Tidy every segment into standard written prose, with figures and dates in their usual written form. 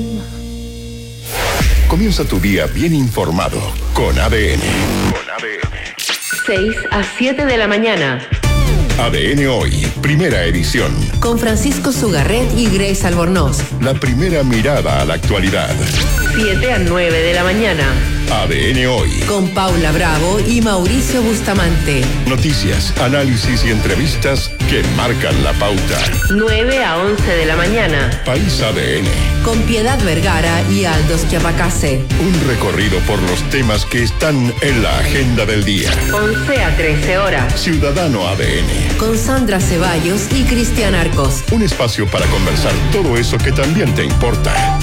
Comienza tu día bien informado con ADN. 6 a 7 de la mañana. ADN Hoy, primera edición. Con Francisco Sugarret y Grace Albornoz. La primera mirada a la actualidad. 7 a 9 de la mañana. ADN Hoy. Con Paula Bravo y Mauricio Bustamante. Noticias, análisis y entrevistas que marcan la pauta. 9 a 11 de la mañana. País ADN. Con Piedad Vergara y Aldos Chiapacase. Un recorrido por los temas que están en la agenda del día. 11 a 13 horas. Ciudadano ADN. Con Sandra Ceballos y Cristian Arcos. Un espacio para conversar todo eso que también te importa.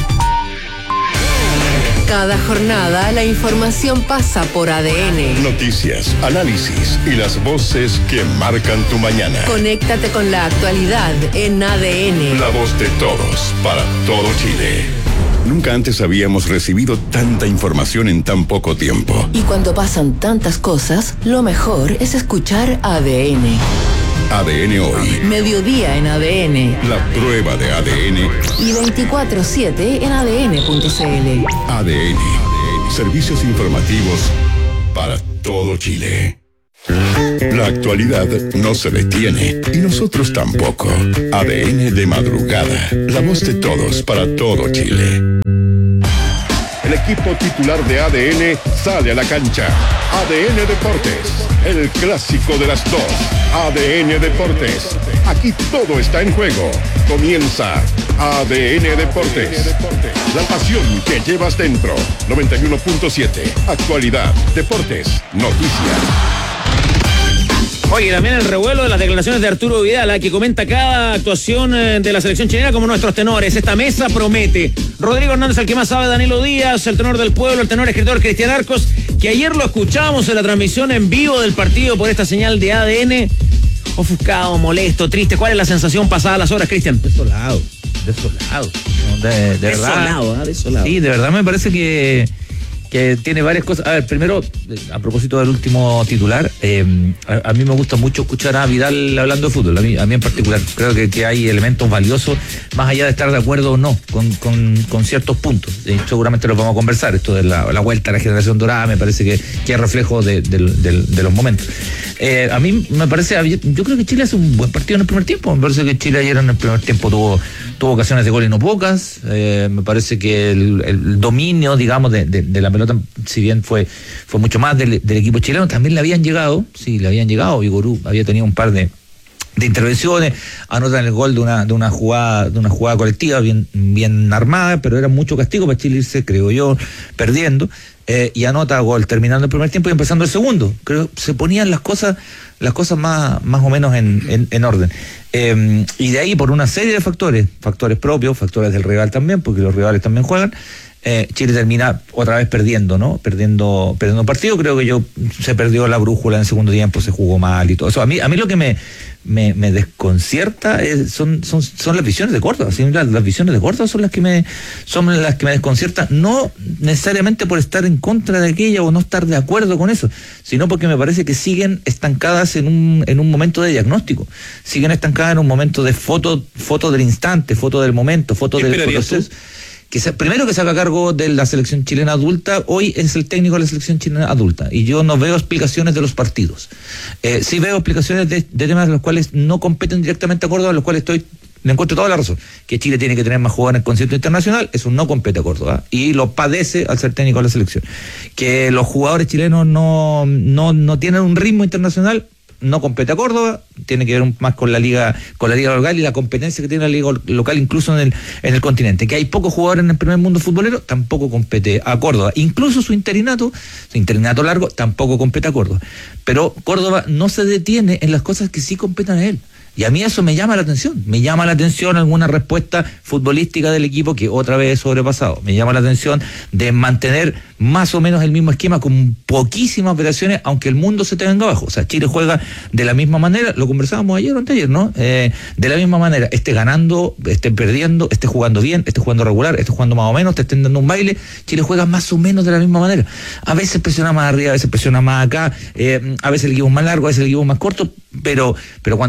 Cada jornada la información pasa por ADN. Noticias, análisis y las voces que marcan tu mañana. Conéctate con la actualidad en ADN. La voz de todos, para todo Chile. Nunca antes habíamos recibido tanta información en tan poco tiempo. Y cuando pasan tantas cosas, lo mejor es escuchar ADN. ADN Hoy. Mediodía en ADN. La prueba de ADN. Y 24/7 en ADN.cl. ADN. Servicios informativos para todo Chile. La actualidad no se detiene y nosotros tampoco. ADN de madrugada. La voz de todos para todo Chile. El equipo titular de ADN sale a la cancha. ADN Deportes, el clásico de las dos. ADN Deportes, aquí todo está en juego. Comienza ADN Deportes. La pasión que llevas dentro. 91.7, actualidad, deportes, noticias. Oye, también el revuelo de las declaraciones de Arturo Vidal, que comenta cada actuación de la selección chilena como nuestros tenores. Esta mesa promete. Rodrigo Hernández, el que más sabe, Danilo Díaz, el tenor del pueblo, el tenor escritor Cristian Arcos, que ayer lo escuchábamos en la transmisión en vivo del partido por esta señal de ADN. Ofuscado, molesto, triste. ¿Cuál es la sensación pasada las horas, Cristian? Desolado. De verdad. Desolado. Sí, de verdad me parece que tiene varias cosas. A ver, primero, a propósito del último titular, a mí me gusta mucho escuchar a Vidal hablando de fútbol, a mí en particular. Creo que hay elementos valiosos, más allá de estar de acuerdo o no, con ciertos puntos. Seguramente los vamos a conversar. Esto de la vuelta a la generación dorada me parece que es reflejo de los momentos. A mí me parece, yo creo que Chile hace un buen partido en el primer tiempo. Me parece que Chile ayer en el primer tiempo tuvo ocasiones de gol y no pocas. Me parece que el dominio, digamos, de la pelota, si bien fue mucho más del equipo chileno, también le habían llegado. Vigorú había tenido un par de intervenciones, anotan el gol de una jugada colectiva bien armada, pero era mucho castigo para Chile irse, creo yo, perdiendo, y anota gol terminando el primer tiempo y empezando el segundo. Creo que se ponían las cosas más o menos en orden. Y de ahí, por una serie de factores propios, factores del rival también, porque los rivales también juegan, Chile termina otra vez perdiendo un partido. Creo que se perdió la brújula en el segundo tiempo, se jugó mal y todo eso. A mí lo que me desconcierta son las visiones de Córdoba. ¿Sí? Las visiones de Córdoba son las que me desconciertan, no necesariamente por estar en contra de aquella o no estar de acuerdo con eso, sino porque me parece que siguen estancadas en un momento de diagnóstico, siguen estancadas en un momento de foto del instante, foto del momento, foto del proceso. Primero que se haga cargo de la selección chilena adulta. Hoy es el técnico de la selección chilena adulta y yo no veo explicaciones de los partidos. Sí veo explicaciones de temas de los cuales no competen directamente a Córdoba, a los cuales le encuentro toda la razón. Que Chile tiene que tener más jugadores en el concierto internacional, eso no compete a Córdoba y lo padece al ser técnico de la selección. Que los jugadores chilenos no tienen un ritmo internacional, no compete a Córdoba, tiene que ver más con la liga local y la competencia que tiene la liga local incluso en el continente. Que hay pocos jugadores en el primer mundo futbolero, tampoco compete a Córdoba. Incluso su interinato largo, tampoco compete a Córdoba. Pero Córdoba no se detiene en las cosas que sí competen a él. Y a mí eso me llama la atención. Me llama la atención alguna respuesta futbolística del equipo que otra vez es sobrepasado. Me llama la atención de mantener más o menos el mismo esquema con poquísimas operaciones, aunque el mundo se te venga abajo. O sea, Chile juega de la misma manera, lo conversábamos ayer o anteayer, ¿no? De la misma manera, esté ganando, esté perdiendo, esté jugando bien, esté jugando regular, esté jugando más o menos, te estén dando un baile, Chile juega más o menos de la misma manera. A veces presiona más arriba, a veces presiona más acá, a veces el equipo es más largo, a veces el equipo es más corto, pero cuando sale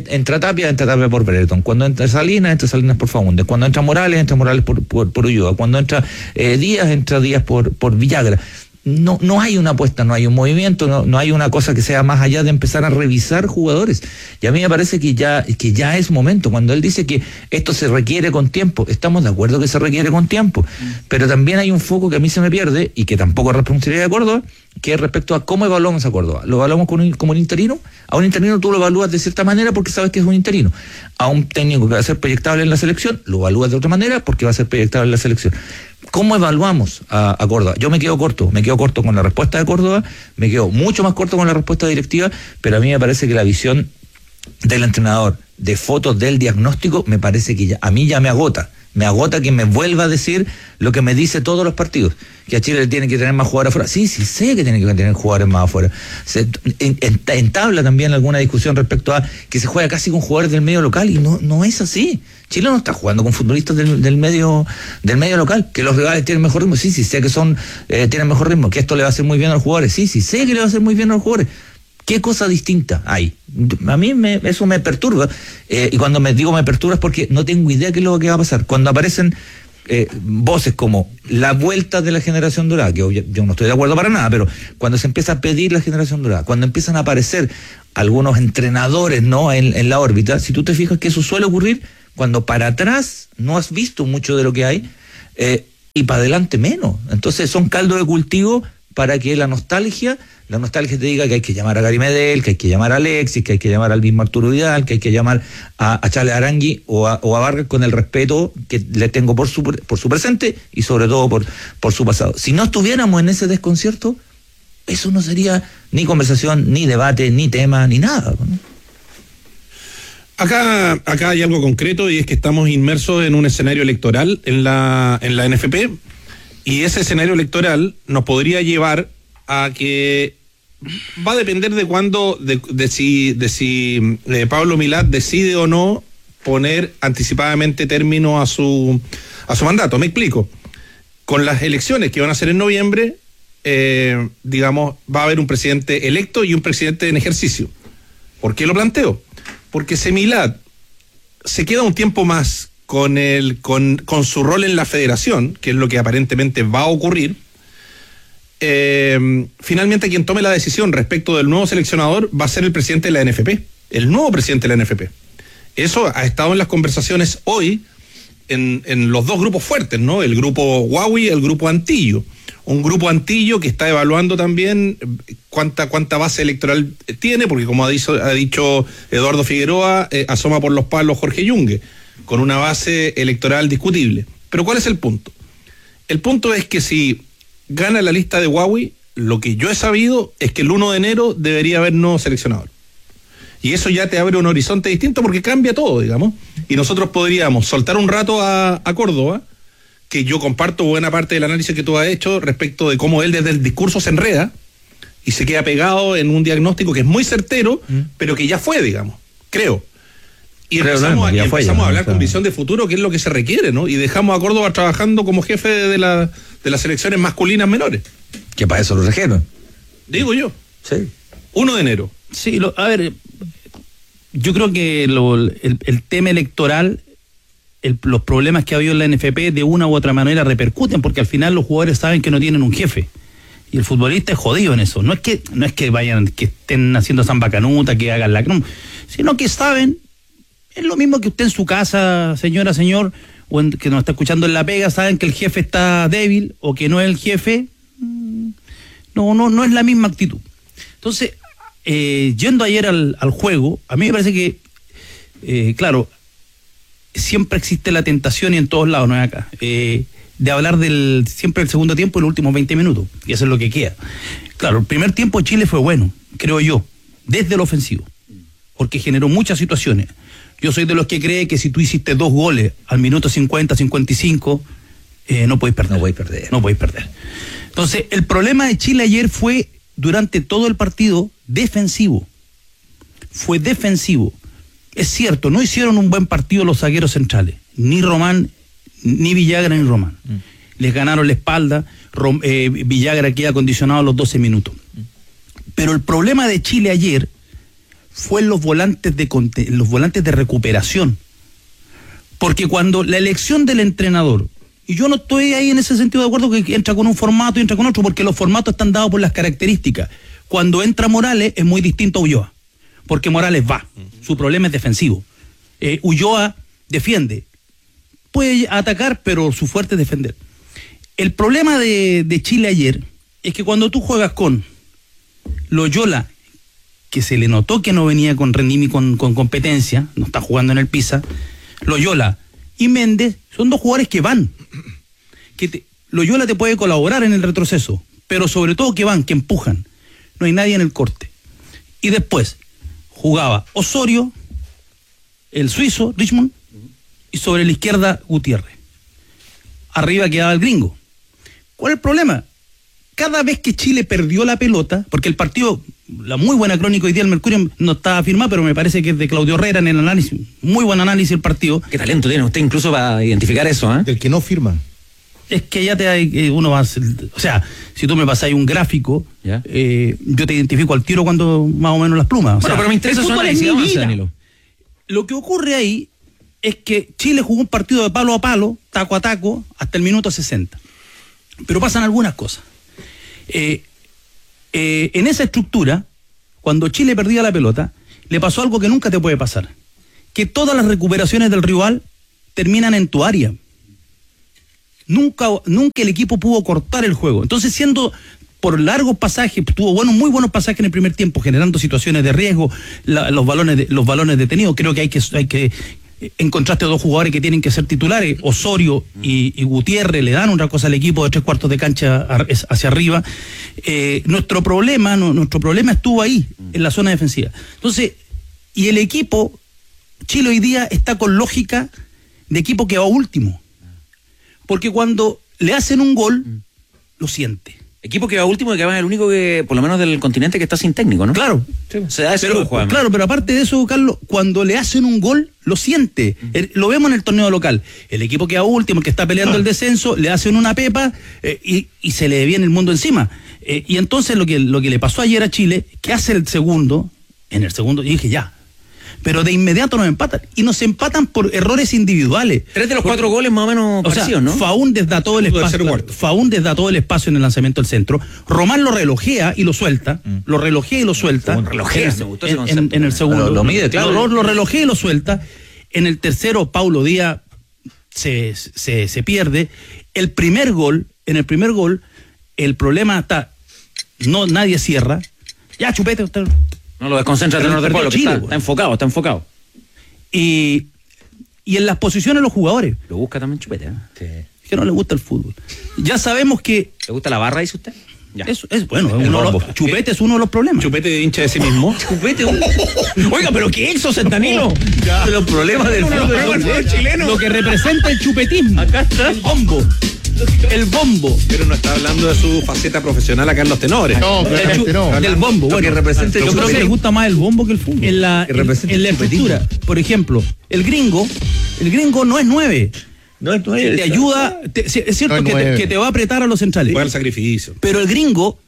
entra Tapia por Brereton. Cuando entra Salinas por Faúndez. Cuando entra Morales por Ulloa. Cuando entra Díaz por Villagra. No hay una apuesta, no hay un movimiento, no hay una cosa que sea más allá de empezar a revisar jugadores. Y a mí me parece que ya es momento. Cuando él dice que esto se requiere con tiempo, estamos de acuerdo que se requiere con tiempo, pero también hay un foco que a mí se me pierde y que tampoco es responsabilidad de Córdoba, que es respecto a cómo evaluamos a Córdoba. ¿Lo evaluamos como un interino? A un interino tú lo evalúas de cierta manera porque sabes que es un interino. A un técnico que va a ser proyectable en la selección, lo evalúas de otra manera porque va a ser proyectable en la selección. ¿Cómo evaluamos a Córdoba? Yo me quedo corto con la respuesta de Córdoba, me quedo mucho más corto con la respuesta directiva, pero a mí me parece que la visión del entrenador, de fotos del diagnóstico, me parece que a mí ya me agota que me vuelva a decir lo que me dice todos los partidos, que a Chile tiene que tener más jugadores afuera. Sí, sé que tiene que tener jugadores más afuera. Entabla también alguna discusión respecto a que se juega casi con jugadores del medio local, y no es así. Chile no está jugando con futbolistas del medio local, que los rivales tienen mejor ritmo. Sí, sé que tienen mejor ritmo, que esto le va a hacer muy bien a los jugadores. Sí, sé que le va a hacer muy bien a los jugadores. ¿Qué cosa distinta hay? A mí eso me perturba, y cuando me perturba es porque no tengo idea qué es lo que va a pasar. Cuando aparecen voces como la vuelta de la generación dorada, que yo no estoy de acuerdo para nada, pero cuando se empieza a pedir la generación dorada, cuando empiezan a aparecer algunos entrenadores, ¿no?, en la órbita, si tú te fijas que eso suele ocurrir cuando para atrás no has visto mucho de lo que hay, y para adelante menos. Entonces son caldo de cultivo para que la nostalgia te diga que hay que llamar a Gary Medel, que hay que llamar a Alexis, que hay que llamar al mismo Arturo Vidal, que hay que llamar a Charles Arangui o a Vargas, con el respeto que le tengo por su presente y sobre todo por su pasado. Si no estuviéramos en ese desconcierto, eso no sería ni conversación, ni debate, ni tema, ni nada, ¿no? Acá hay algo concreto, y es que estamos inmersos en un escenario electoral en la NFP, y ese escenario electoral nos podría llevar a que va a depender de cuándo, de si Pablo Milad decide o no poner anticipadamente término a su mandato. Me explico. Con las elecciones que van a ser en noviembre, va a haber un presidente electo y un presidente en ejercicio. ¿Por qué lo planteo? Porque si Milad se queda un tiempo más con su rol en la federación, que es lo que aparentemente va a ocurrir, finalmente quien tome la decisión respecto del nuevo seleccionador va a ser el presidente de la NFP, el nuevo presidente de la NFP. Eso ha estado en las conversaciones hoy en los dos grupos fuertes, ¿no? El grupo Huawei y el grupo Antillo. Un grupo Antillo que está evaluando también cuánta base electoral tiene, porque como ha dicho Eduardo Figueroa, asoma por los palos Jorge Yungue, con una base electoral discutible. Pero ¿cuál es el punto? El punto es que si gana la lista de Huawei, lo que yo he sabido es que el 1 de enero debería haber nuevo seleccionador. Y eso ya te abre un horizonte distinto porque cambia todo, digamos. Y nosotros podríamos soltar un rato a Córdoba, que yo comparto buena parte del análisis que tú has hecho respecto de cómo él desde el discurso se enreda y se queda pegado en un diagnóstico que es muy certero, pero que ya fue, digamos, creo. Y empezamos a hablar con visión de futuro, que es lo que se requiere, ¿no? Y dejamos a Córdoba trabajando como jefe de las selecciones masculinas menores. Que para eso lo trajeron. Digo yo. Sí. 1 de enero. Sí, a ver, yo creo que el tema electoral, los problemas que ha habido en la NFP de una u otra manera repercuten, porque al final los jugadores saben que no tienen un jefe. Y el futbolista es jodido en eso. No es que vayan, que estén haciendo samba canuta, que hagan sino que saben. Es lo mismo que usted en su casa, señora, señor, o que nos está escuchando en la pega, saben que el jefe está débil o que no es el jefe. No es la misma actitud. Entonces, yendo ayer al juego, a mí me parece que, claro, siempre existe la tentación, y en todos lados, no es acá, de hablar siempre del segundo tiempo en los últimos 20 minutos, y eso es lo que queda. Claro, el primer tiempo de Chile fue bueno, creo yo, desde el ofensivo, porque generó muchas situaciones. Yo soy de los que cree que si tú hiciste 2 goles al minuto 50, 55, no podéis perder. No podéis perder. Entonces, el problema de Chile ayer fue, durante todo el partido, defensivo. Fue defensivo. Es cierto, no hicieron un buen partido los zagueros centrales, ni Román, ni Villagra, ni Román. Les ganaron la espalda, Villagra queda acondicionado a los 12 minutos. Pero el problema de Chile ayer fue en los volantes de recuperación. Porque cuando la elección del entrenador, y yo no estoy ahí en ese sentido de acuerdo que entra con un formato y entra con otro, porque los formatos están dados por las características. Cuando entra Morales es muy distinto a Ulloa, porque Morales va, su problema es defensivo. Ulloa defiende, puede atacar, pero su fuerte es defender. El problema de Chile ayer es que cuando tú juegas con Loyola, que se le notó que no venía con rendimiento, con competencia, no está jugando en el Pisa, Loyola y Méndez son dos jugadores que van, Loyola te puede colaborar en el retroceso, pero sobre todo que van, que empujan, no hay nadie en el corte. Y después jugaba Osorio, el suizo, Richmond, y sobre la izquierda Gutiérrez. Arriba quedaba el gringo. ¿Cuál es el problema? Cada vez que Chile perdió la pelota, porque el partido, la muy buena crónica hoy día del Mercurio no está firmada, pero me parece que es de Claudio Herrera en el análisis, muy buen análisis del partido. Qué talento tiene usted incluso para identificar eso, ¿eh? Del que no firma. Es que ya uno va a hacer, o sea, si tú me pasáis un gráfico, yo te identifico al tiro cuando más o menos las plumas. Bueno, pero me interesa su análisis, Danilo. Lo que ocurre ahí es que Chile jugó un partido de palo a palo, taco a taco, hasta el minuto 60. Pero pasan algunas cosas. En esa estructura, cuando Chile perdía la pelota, le pasó algo que nunca te puede pasar. Que todas las recuperaciones del rival terminan en tu área. Nunca el equipo pudo cortar el juego. Entonces, siendo por largos pasajes, tuvo muy buenos pasajes en el primer tiempo, generando situaciones de riesgo, los balones detenidos. Creo que hay que encontraste a dos jugadores que tienen que ser titulares, Osorio y Gutiérrez, le dan otra cosa al equipo de 3/4 de cancha hacia arriba. Nuestro problema estuvo ahí, en la zona defensiva. Entonces, y el equipo, Chile hoy día está con lógica de equipo que va último. Porque cuando le hacen un gol, lo siente. Equipo que va último y que va es el único que, por lo menos del continente, que está sin técnico, ¿no? Claro. Sí. Se da ese lujo, además. Claro, pero aparte de eso, Carlos, cuando le hacen un gol, lo siente. Lo vemos en el torneo local. El equipo que va último, el que está peleando el descenso, le hacen una pepa y se le viene el mundo encima. Y entonces lo que le pasó ayer a Chile, que hace en el segundo, y dije ya. Pero de inmediato nos empatan. Y nos empatan por errores individuales. 3 de los 4 goles más o menos parecidos, ¿no? Faúndez da todo el espacio en el lanzamiento del centro. Román lo relojea y lo suelta. Lo relojea y lo suelta. Me gustó ese concepto. En el segundo. Lo mide, claro. Lo relojea y lo suelta. En el tercero, Paulo Díaz se pierde. En el primer gol, el problema está, nadie cierra. Ya, Chupete, usted. No lo desconcentra el tenor del pueblo, que está enfocado. Y en las posiciones de los jugadores. Lo busca también Chupete, ¿eh? Sí. Es que no le gusta el fútbol. Ya sabemos que... ¿Le gusta la barra, dice usted? Ya. Chupete es uno de los problemas. Chupete de hincha de sí mismo. Chupete. Oiga, pero ¿qué eso, Danilo? De los problemas del fútbol chileno. Lo que representa el chupetismo. Acá está. El bombo. Pero no está hablando de su faceta profesional acá en los tenores. No, claramente no. Del bombo. Lo que representa yo creo que le gusta más el bombo que el fútbol. En la estructura, por ejemplo, el gringo no es 9. No es 9. Te ayuda, es cierto que te va a apretar a los centrales. Juega el sacrificio. Pero el gringo,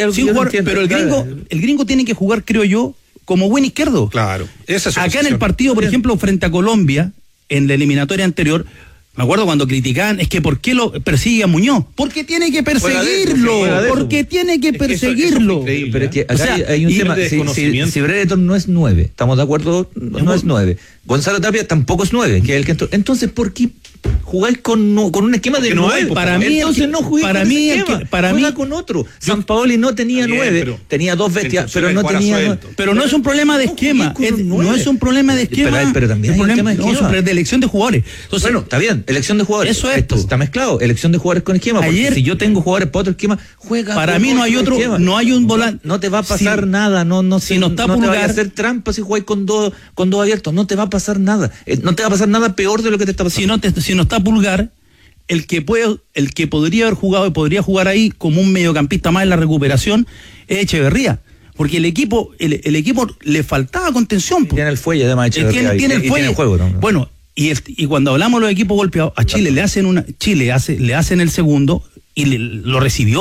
el gringo tiene que jugar, creo yo, como buen izquierdo. Claro. Esa es acá en el partido, por ejemplo, frente a Colombia, en la eliminatoria anterior, me acuerdo cuando criticaban, es que ¿por qué lo persigue a Muñoz? Porque tiene que perseguirlo. Porque tiene que perseguirlo. Pero es que acá hay un tema. Si Brereton no es 9, ¿estamos de acuerdo? No es 9. Gonzalo Tapia tampoco es 9, que es el que entró. Entonces, ¿por qué jugáis con un esquema de 9? Para mí, entonces no jugué con ese esquema. Juega con otro. Sampaoli no tenía 9, tenía 2 bestias, pero no tenía 9. Pero no es un problema de esquema. No es un problema de esquema. Pero también hay un tema de esquema. No, es un problema de elección de jugadores. Entonces, bueno, está bien, elección de jugadores. Eso es. Esto está mezclado, elección de jugadores con esquema. Ayer, si yo tengo jugadores para otro esquema, juega. Para mí no hay otro esquema. No hay un volante. No te va a pasar nada. Si no te va a hacer trampa si jugáis con dos abiertos. No te va a pasar nada. No te va a pasar nada peor de lo que te está pasando. Si no está Pulgar, el que podría haber jugado y podría jugar ahí como un mediocampista más en la recuperación es Echeverría. Porque el equipo le faltaba contención. Tiene el fuelle además Echeverría. Tiene el fuelle. Tiene el juego, ¿no? Bueno, y cuando hablamos de los equipos golpeados, a Chile le hacen el segundo y lo recibió.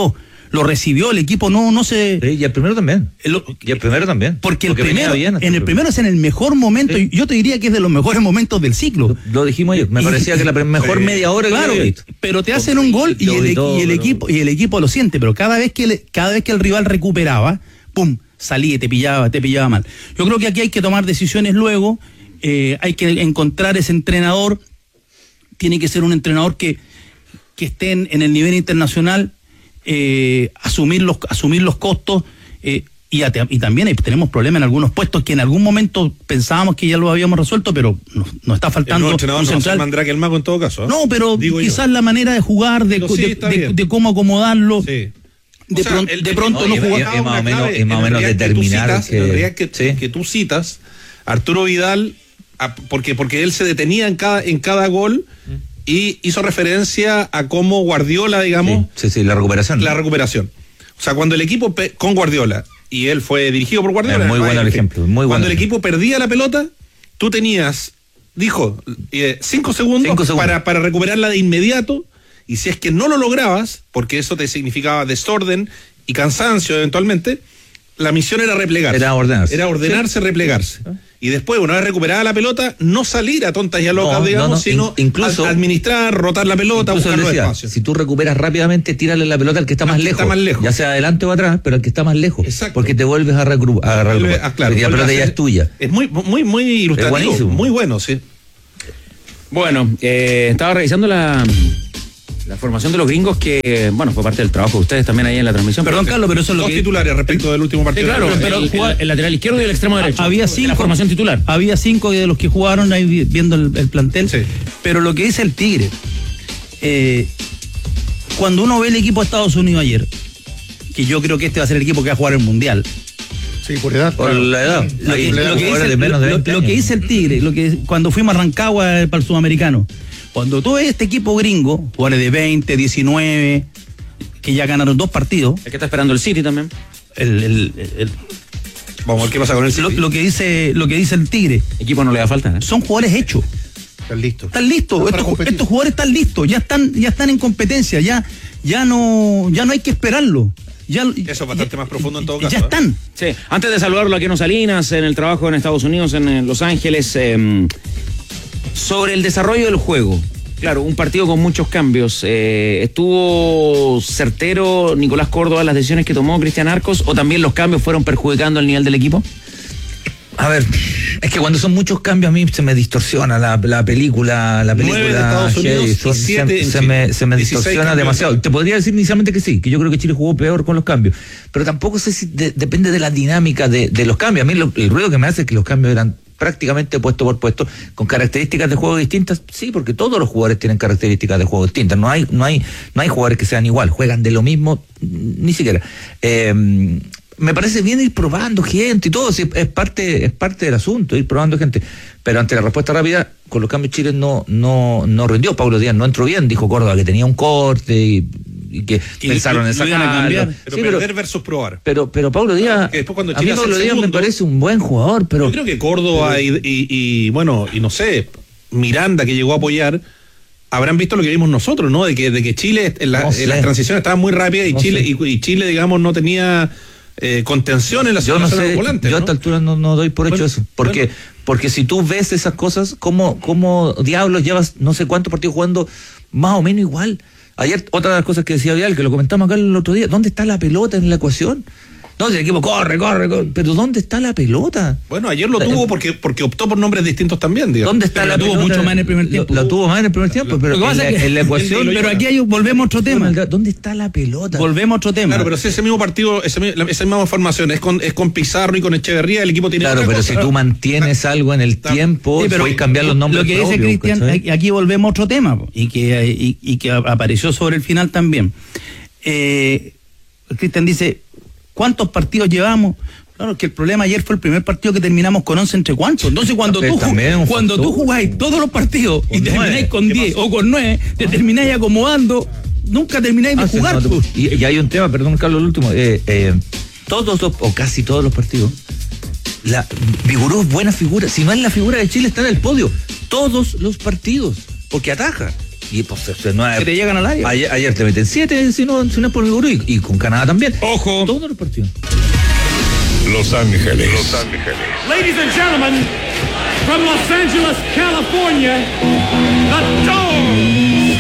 lo recibió, el equipo no se... Sí, y el primero también. Porque el primero, primero es en el mejor momento, y yo te diría que es de los mejores momentos del ciclo. Lo dijimos ayer, me parecía que la mejor media hora claro, que había visto. Pero te hacen un gol y el equipo lo siente, pero cada vez que el rival recuperaba, pum, salía y te pillaba mal. Yo creo que aquí hay que tomar decisiones luego, hay que encontrar ese entrenador, tiene que ser un entrenador que esté en el nivel internacional, asumir los costos, y también tenemos problemas en algunos puestos que en algún momento pensábamos que ya lo habíamos resuelto, pero nos está faltando un central. Mandrake el Mago en todo caso, ¿eh? No, pero quizás la manera de jugar, de cómo acomodarlo. Sí. De pronto no jugar. Es más o menos determinar que tú citas Arturo Vidal, porque él se detenía en cada gol y hizo referencia a cómo Guardiola, digamos... Sí, la recuperación. La recuperación. O sea, cuando el equipo con Guardiola, y él fue dirigido por Guardiola... Muy bueno el ejemplo. Cuando el equipo perdía la pelota, tú tenías, 5 segundos para recuperarla de inmediato, y si es que no lo lograbas, porque eso te significaba desorden y cansancio eventualmente, la misión era replegarse. Era ordenarse, replegarse. Y después, una vez recuperada la pelota, no salir a tontas y a locas, sino incluso administrar, rotar la pelota, buscar los espacios. Si tú recuperas rápidamente, tírale la pelota al que está más lejos. Ya sea adelante o atrás, pero al que está más lejos. Exacto. Porque te vuelves a recuperar. Porque la pelota ya es tuya. Es muy ilustrativo. Es muy bueno, sí. Bueno, estaba revisando la formación de los gringos que, fue parte del trabajo de ustedes también ahí en la transmisión. Perdón, Carlos, pero eso es lo que... Dos titulares respecto del último partido. Sí, claro, pero el lateral izquierdo y el extremo derecho. Había 5. La formación titular. Había 5 de los que jugaron ahí viendo el plantel. Sí. Pero lo que dice el Tigre, cuando uno ve el equipo de Estados Unidos ayer, que yo creo que este va a ser el equipo que va a jugar el Mundial. Sí, por edad. Por la edad. Lo que dice el Tigre, cuando fuimos a Rancagua para el Sudamericano, cuando tú ves este equipo gringo, jugadores de 20, 19, que ya ganaron 2 partidos. El que está esperando el City también. Vamos a ver qué pasa con el City. Lo que dice el Tigre. Equipo no le da falta, ¿eh? Son jugadores hechos. Están listos. Estos jugadores están listos, ya están en competencia, ya no hay que esperarlo. Eso es bastante más profundo en todo caso. Ya están. Sí. Antes de saludarlo aquí en Salinas, en el trabajo en Estados Unidos, en Los Ángeles, sobre el desarrollo del juego. Claro, un partido con muchos cambios. ¿Estuvo certero Nicolás Córdoba las decisiones que tomó Cristian Arcos o también los cambios fueron perjudicando el nivel del equipo? A ver, es que cuando son muchos cambios a mí se me distorsiona la película. 9 de Estados Unidos, se me distorsiona demasiado. Te podría decir inicialmente que sí, que yo creo que Chile jugó peor con los cambios, pero tampoco sé si depende de la dinámica de los cambios. A mí el ruido que me hace es que los cambios eran prácticamente puesto por puesto, con características de juego distintas. Sí, porque todos los jugadores tienen características de juego distintas. No hay jugadores que sean igual, juegan de lo mismo, ni siquiera. Me parece bien ir probando gente y todo, sí, es parte del asunto, ir probando gente. Pero ante la respuesta rápida, con los cambios Chile no rindió. Paulo Díaz no entró bien, dijo Córdoba que tenía un corte y que pensaron en sacarlo. Pero perder versus probar. Pero Paulo Díaz, a mí Paulo Díaz me parece un buen jugador, pero... Yo creo que Córdoba y no sé, Miranda, que llegó a apoyar, habrán visto lo que vimos nosotros, ¿no? De que Chile, las transiciones estaban muy rápidas y Chile, digamos, no tenía... contención en la situación de los volantes. Yo a esta altura no doy por hecho eso. Porque si tú ves esas cosas, ¿cómo diablos llevas no sé cuántos partidos jugando más o menos igual? Ayer, otra de las cosas que decía Vidal, que lo comentamos acá el otro día, ¿dónde está la pelota en la ecuación? No, si el equipo corre, pero ¿dónde está la pelota? Bueno, ayer lo tuvo porque optó por nombres distintos también, digamos. ¿Dónde está la pelota? Tuvo mucho más en el primer tiempo. La tuvo más en el primer tiempo, pero en la ecuación... Pero aquí volvemos a otro tema. ¿Dónde está la pelota? Volvemos a otro tema. Claro, pero si ese mismo partido, esa misma formación es con Pizarro y con Echeverría, el equipo tiene otra cosa. Claro, pero si tú mantienes algo en el tiempo, puedes cambiar los nombres. Lo que dice Cristian, aquí volvemos a otro tema, y que apareció sobre el final también. Cristian dice... ¿Cuántos partidos llevamos? Claro, que el problema ayer fue el primer partido que terminamos con 11 entre cuántos. Entonces cuando tú jugáis todos los partidos y termináis con 10 o con 9, te termináis acomodando, nunca termináis de jugar. Y hay un tema, perdón Carlos, el último, todos o casi todos los partidos, Vigoró es buena figura, si no es la figura de Chile está en el podio, todos los partidos, porque ataja. Y pues no es, que te llegan al área. Ayer te meten 7 si no es por mi gurú, y con Canadá también. Ojo. Todos los partidos. Los Ángeles. Ladies and gentlemen, from Los Angeles, California, the Dogs.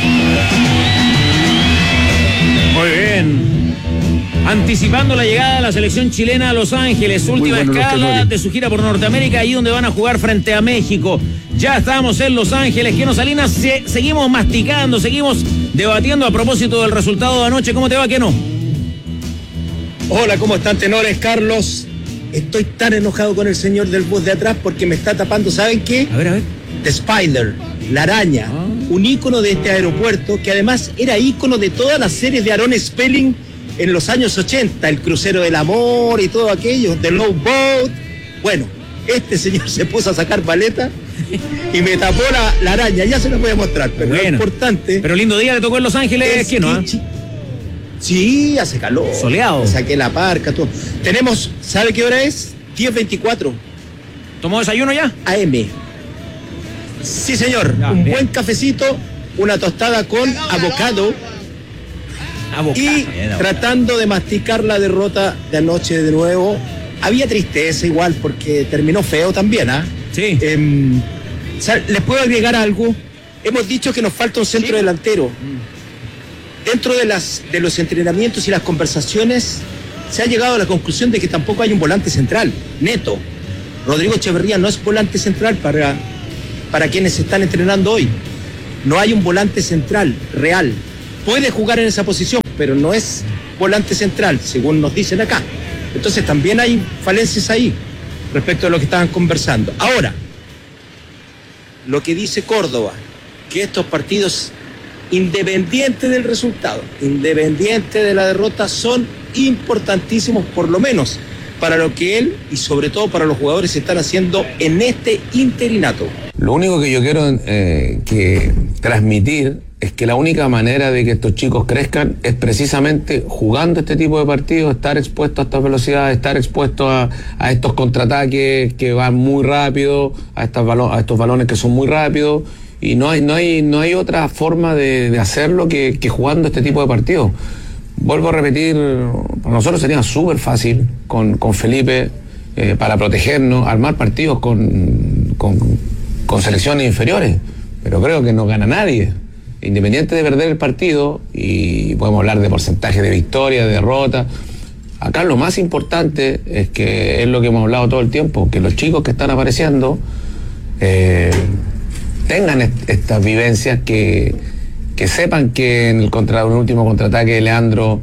Muy bien. Anticipando la llegada de la selección chilena a Los Ángeles, última escala de su gira por Norteamérica, ahí donde van a jugar frente a México. Ya estamos en Los Ángeles. Keno Salinas, seguimos masticando, seguimos debatiendo a propósito del resultado de anoche. ¿Cómo te va, Keno? Hola, ¿cómo están, tenores? Carlos, estoy tan enojado con el señor del bus de atrás porque me está tapando, ¿saben qué? A ver. The Spider, la araña, un ícono de este aeropuerto que además era ícono de todas las series de Aaron Spelling en los años 80, el crucero del amor y todo aquello, The Love Boat. Bueno, este señor se puso a sacar paleta y me tapó la araña, ya se la voy a mostrar, pero bueno, lo importante... Pero lindo día le tocó en Los Ángeles, ¿qué no? Sí, hace calor. Soleado. Me saqué la parca, todo. Tenemos, ¿sabe qué hora es? 10:24. ¿Tomó desayuno ya? AM. Sí, señor. Ya, un bien. buen cafecito, una tostada con avocado y tratando de masticar la derrota de anoche de nuevo. Había tristeza igual porque terminó feo también, ¿ah? Sí. ¿Les puedo agregar algo? Hemos dicho que nos falta un centro delantero. Dentro de los entrenamientos y las conversaciones se ha llegado a la conclusión de que tampoco hay un volante central, neto. Rodrigo Echeverría no es volante central para quienes están entrenando hoy. No hay un volante central real. Puede jugar en esa posición, pero no es volante central, según nos dicen acá. Entonces también hay falencias ahí respecto a lo que estaban conversando. Ahora, lo que dice Córdoba, que estos partidos, independiente del resultado, independiente de la derrota, son importantísimos, por lo menos para lo que él y sobre todo para los jugadores están haciendo en este interinato. Lo único que yo quiero que transmitir es que la única manera de que estos chicos crezcan es precisamente jugando este tipo de partidos, estar expuestos a estas velocidades, estar expuestos a estos contraataques que van muy rápido, a estos balones que son muy rápidos, y no hay otra forma de hacerlo que jugando este tipo de partidos. Vuelvo a repetir, para nosotros sería súper fácil con Felipe para protegernos, armar partidos con selecciones inferiores, pero creo que no gana nadie. Independiente de perder el partido, y podemos hablar de porcentaje de victoria, de derrota, acá lo más importante es que es lo que hemos hablado todo el tiempo, que los chicos que están apareciendo tengan estas vivencias, que sepan que en el último contraataque de Leandro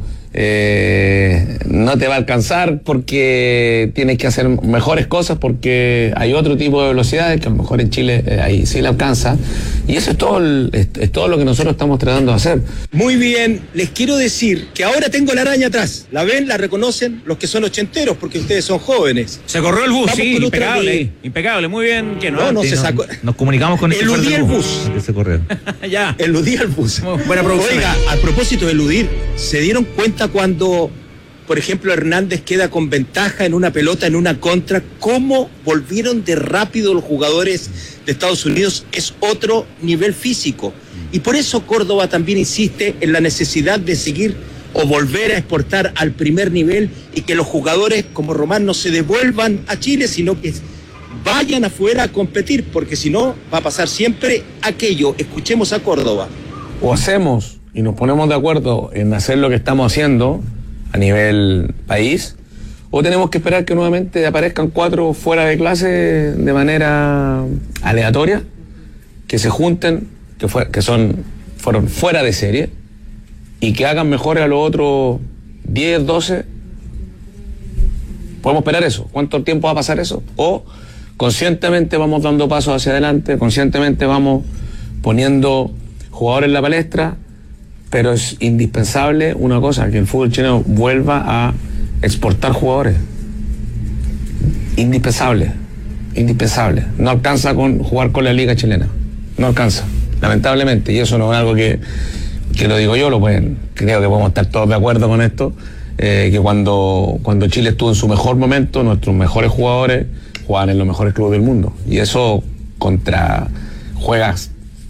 no te va a alcanzar porque tienes que hacer mejores cosas, porque hay otro tipo de velocidades que a lo mejor en Chile ahí sí le alcanza, y eso es todo lo que nosotros estamos tratando de hacer. Muy bien, les quiero decir que ahora tengo la araña atrás. ¿La ven? ¿La reconocen? Los que son ochenteros, porque ustedes son jóvenes. Se corrió el bus, Vamos sí, con otra impecable, impecable, muy bien, que no. No Sí, se sacó. nos comunicamos con este Eludí chofer el del bus. de ese correo. Ya. Eludí al bus. Buena producción. Oiga, a propósito de eludir, ¿se dieron cuenta cuando, por ejemplo, Hernández queda con ventaja en una pelota, en una contra, cómo volvieron de rápido los jugadores de Estados Unidos? Es otro nivel físico. Y por eso Córdoba también insiste en la necesidad de seguir o volver a exportar al primer nivel, y que los jugadores como Román no se devuelvan a Chile, sino que vayan afuera a competir, porque si no va a pasar siempre aquello. Escuchemos a Córdoba. O hacemos y nos ponemos de acuerdo en hacer lo que estamos haciendo a nivel país, o tenemos que esperar que nuevamente aparezcan 4 fuera de clase de manera aleatoria, que se junten, que fueron fuera de serie, y que hagan mejores a los otros 10, 12. ¿Podemos esperar eso? ¿Cuánto tiempo va a pasar eso? O conscientemente vamos dando pasos hacia adelante, conscientemente vamos poniendo jugadores en la palestra, pero es indispensable una cosa, que el fútbol chileno vuelva a exportar jugadores. Indispensable. No alcanza con jugar con la liga chilena. No alcanza, lamentablemente. Y eso no es algo que lo digo yo, creo que podemos estar todos de acuerdo con esto, que cuando Chile estuvo en su mejor momento, nuestros mejores jugadores jugaban en los mejores clubes del mundo. Y eso juegas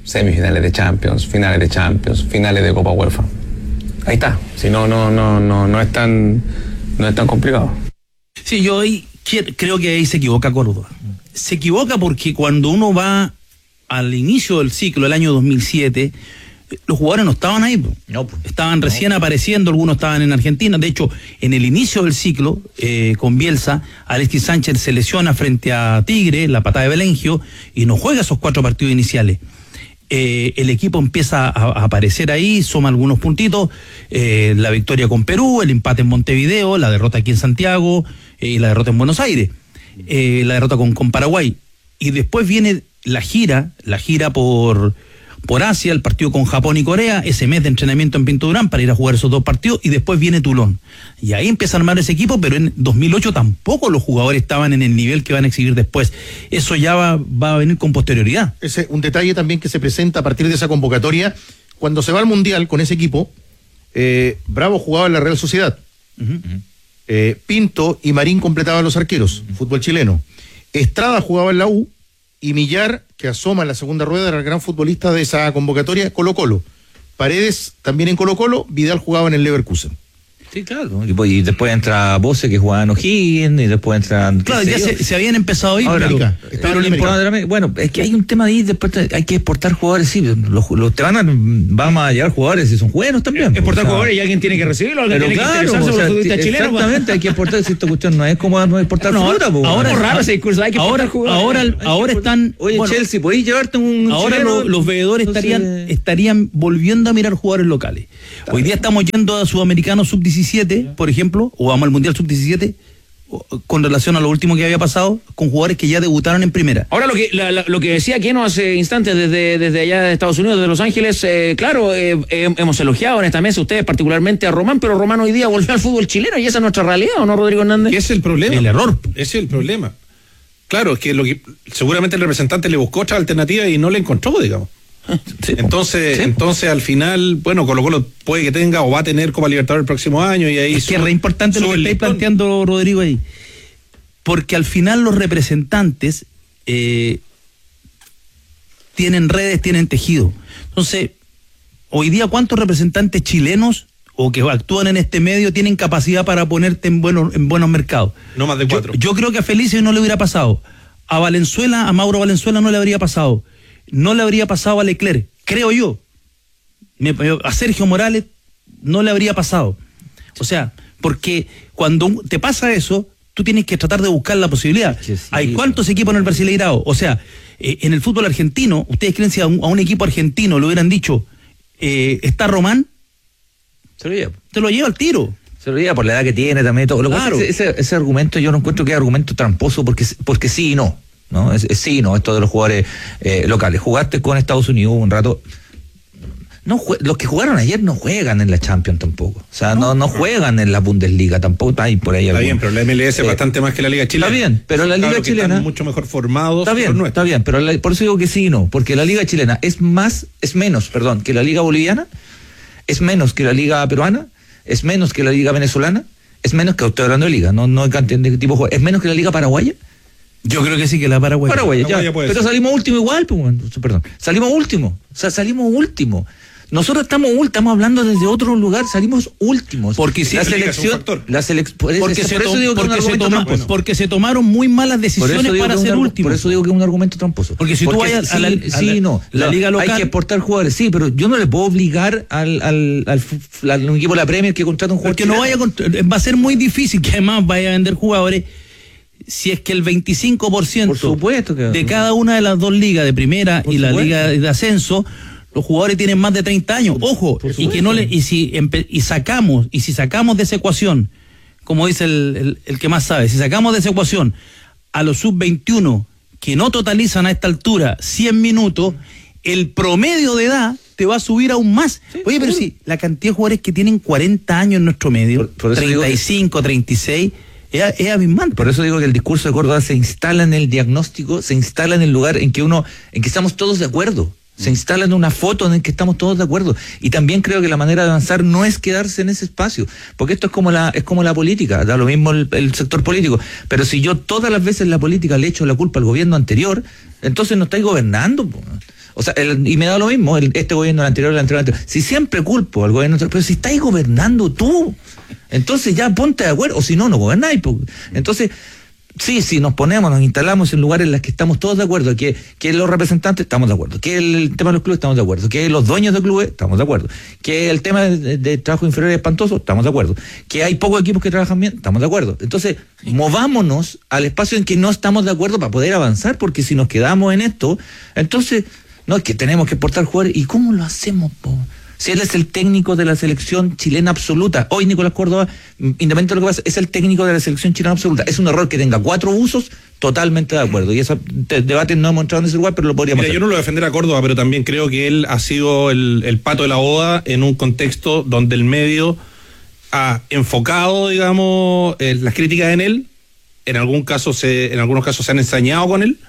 semifinales de Champions, finales de Champions, finales de Copa UEFA. Ahí está. Si no es tan complicado. Sí, yo ahí creo que ahí se equivoca Córdoba. Se equivoca porque cuando uno va al inicio del ciclo, el año 2007, los jugadores no estaban ahí. No, estaban recién apareciendo, algunos estaban en Argentina. De hecho, en el inicio del ciclo, con Bielsa, Alexis Sánchez se lesiona frente a Tigre, la patada de Belengio, y no juega esos 4 partidos iniciales. El equipo empieza a aparecer ahí, suma algunos puntitos, la victoria con Perú, el empate en Montevideo, la derrota aquí en Santiago y la derrota en Buenos Aires, la derrota con Paraguay, y después viene la gira por Asia, el partido con Japón y Corea, ese mes de entrenamiento en Pinto Durán para ir a jugar esos 2 partidos, y después viene Toulon. Y ahí empieza a armar ese equipo, pero en 2008 tampoco los jugadores estaban en el nivel que van a exhibir después. Eso ya va a venir con posterioridad. Ese un detalle también que se presenta a partir de esa convocatoria. Cuando se va al Mundial con ese equipo, Bravo jugaba en la Real Sociedad. Pinto y Marín completaban los arqueros, fútbol chileno. Estrada jugaba en la U, y Millar, que asoma en la segunda rueda, era el gran futbolista de esa convocatoria, Colo-Colo. Paredes también en Colo-Colo, Vidal jugaba en el Leverkusen. Sí, claro. Y después entra Bose, que jugaba en O'Higgins, y después entra... Claro, ya se habían empezado a ir, pero lo importante, bueno, es que hay un tema ahí, después hay que exportar jugadores, sí, vamos a llevar jugadores si son buenos también. Exportar jugadores y alguien tiene que recibirlo, alguien tiene que interesarse por los futbolistas chilenos. Exactamente, hay que exportar, si esta cuestión no es como exportar fruta. Ahora es raro ese discurso, hay que exportar jugadores. Ahora están... Oye, bueno, Chelsea, ¿podéis llevarte un ahora chileno? Los veedores estarían volviendo a mirar jugadores locales. Hoy día estamos yendo a Sudamericanos Sub-17, por ejemplo, o vamos al Mundial Sub-17, con relación a lo último que había pasado, con jugadores que ya debutaron en primera. Ahora lo que decía Keno hace instantes desde allá de Estados Unidos, desde Los Ángeles, claro, hemos elogiado en esta mesa, ustedes particularmente a Román, pero Román hoy día volvió al fútbol chileno y esa es nuestra realidad, ¿o no, Rodrigo Hernández? Ese es el problema. El error. Ese es el problema. Claro, es que seguramente el representante le buscó otra alternativa y no le encontró, digamos. Sí, entonces al final, bueno, Colo-Colo puede que tenga o va a tener Copa Libertadores el próximo año y ahí es que es re importante lo que estáis planteando, Rodrigo, ahí, porque al final los representantes tienen redes, tienen tejido. Entonces, hoy día, ¿cuántos representantes chilenos o que actúan en este medio tienen capacidad para ponerte en buenos mercados? No más de 4. Yo creo que a Felicio no le hubiera pasado, a Mauro Valenzuela no le habría pasado, no le habría pasado a Leclerc, creo yo. A Sergio Morales no le habría pasado. O sea, porque cuando te pasa eso, tú tienes que tratar de buscar la posibilidad. Sí, hay cuántos equipos en el Brasileirao. O sea, en el fútbol argentino, ¿ustedes creen si a un equipo argentino le hubieran dicho, está Román? Se lo lleva. Te lo lleva al tiro. Se lo lleva por la edad que tiene también. Todo. Claro. Ese argumento yo no encuentro que es argumento tramposo porque sí y no. ¿No? Es sí, no, esto de los jugadores locales. Jugaste con Estados Unidos un rato. No, los que jugaron ayer no juegan en la Champions tampoco. O sea, no juegan en la Bundesliga tampoco. Hay por ahí está bien, pero la MLS es bastante más que la Liga Chilena. Está bien, pero la Liga Chilena están mucho mejor formados. Está bien, pero por eso digo que sí y no, porque la Liga Chilena es menos que la Liga Boliviana, es menos que la Liga Peruana, es menos que la Liga Venezolana, es menos que, estoy hablando de liga, no de tipo de juego, es menos que la Liga Paraguaya. Yo creo que sí, que la Paraguaya. Pero salimos último igual, perdón. Salimos último. O sea, salimos último. Nosotros estamos hablando desde otro lugar, salimos últimos. Porque si porque se tomaron muy malas decisiones para ser últimos. Por eso digo que es un argumento tramposo. Porque si tú vayas a la liga local, hay que exportar jugadores, sí, pero yo no le puedo obligar al equipo de la Premier que contrate un jugador. Porque va a ser muy difícil que además vaya a vender jugadores. Si es que el 25% de cada una de las dos ligas de primera y la liga de ascenso, los jugadores tienen más de 30 años. Ojo, si sacamos de esa ecuación, como dice el que más sabe, si sacamos de esa ecuación a los sub-21 que no totalizan a esta altura 100 minutos, el promedio de edad te va a subir aún más. Sí, oye, pero sí, la cantidad de jugadores que tienen 40 años en nuestro medio, por 35, 36... es abismante. Por eso digo que el discurso de Córdoba se instala en el diagnóstico, se instala en el lugar en que estamos todos de acuerdo. Se instala en una foto en la que estamos todos de acuerdo. Y también creo que la manera de avanzar no es quedarse en ese espacio, porque esto es como la política, da lo mismo el sector político. Pero si yo todas las veces en la política le echo la culpa al gobierno anterior, entonces no estáis gobernando. O sea, y me da lo mismo, este gobierno, el anterior. Si siempre culpo al gobierno, pero si estáis gobernando tú, entonces ya ponte de acuerdo, o si no gobernáis. Entonces, sí, nos instalamos en lugares en los que estamos todos de acuerdo, que los representantes estamos de acuerdo, que el tema de los clubes estamos de acuerdo, que los dueños de clubes estamos de acuerdo, que el tema de trabajo inferior es espantoso, estamos de acuerdo, que hay pocos equipos que trabajan bien, estamos de acuerdo. Entonces, movámonos al espacio en que no estamos de acuerdo para poder avanzar, porque si nos quedamos en esto, entonces, no es que tenemos que exportar jugadores. ¿Y cómo lo hacemos, po? Si él es el técnico de la selección chilena absoluta, hoy Nicolás Córdoba, independientemente de lo que pasa, es el técnico de la selección chilena absoluta. Es un error que tenga 4 usos, totalmente de acuerdo. Y ese debate no hemos entrado en ese lugar, pero lo podríamos hacer. Yo no lo voy a defender a Córdoba, pero también creo que él ha sido el pato de la boda en un contexto donde el medio ha enfocado, digamos, las críticas en él. En algunos casos se han ensañado con él.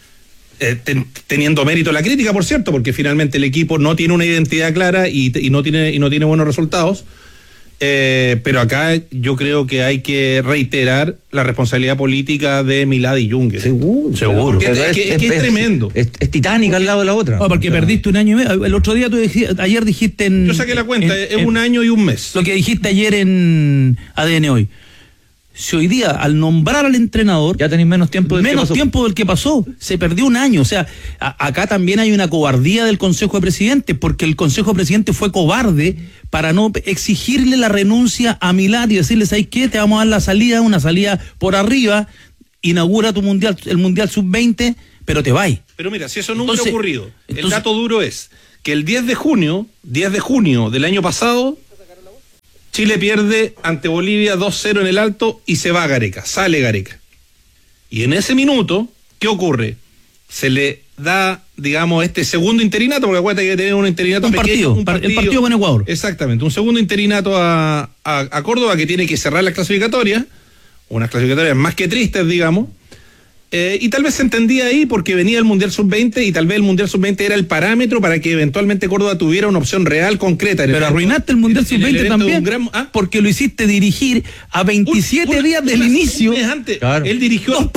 Teniendo mérito la crítica, por cierto, porque finalmente el equipo no tiene una identidad clara y no tiene buenos resultados, pero acá yo creo que hay que reiterar la responsabilidad política de Milad y Junge. Seguro. Es tremendo. Es titánica al lado de la otra. No, porque perdiste un año y medio. El otro día ayer dijiste en... Yo saqué la cuenta, es un año y un mes. Lo que dijiste ayer en ADN Hoy. Si hoy día, al nombrar al entrenador, ya tenéis menos tiempo del que pasó, se perdió un año. O sea, acá también hay una cobardía del Consejo de Presidentes, porque el Consejo de Presidentes fue cobarde para no exigirle la renuncia a Milad y decirle, ¿sabes qué? Te vamos a dar una salida por arriba, inaugura tu mundial, el Mundial Sub-20, pero te vais. Pero mira, si eso no hubiera ocurrido, el dato duro es que el 10 de junio del año pasado, Chile pierde ante Bolivia 2-0 en el Alto y se va a Gareca, sale Gareca. Y en ese minuto, ¿qué ocurre? Se le da, digamos, este segundo interinato, porque acuérdate que tiene un interinato pequeño. El partido con Ecuador. Exactamente, un segundo interinato a Córdoba, que tiene que cerrar las clasificatorias, unas clasificatorias más que tristes, digamos. Y tal vez se entendía ahí porque venía el Mundial Sub-20 y tal vez el Mundial Sub-20 era el parámetro para que eventualmente Córdoba tuviera una opción real, concreta. Pero arruinaste el Mundial Sub-20 también, porque lo hiciste dirigir a 27 días del inicio. Un mes antes. Claro. Él dirigió el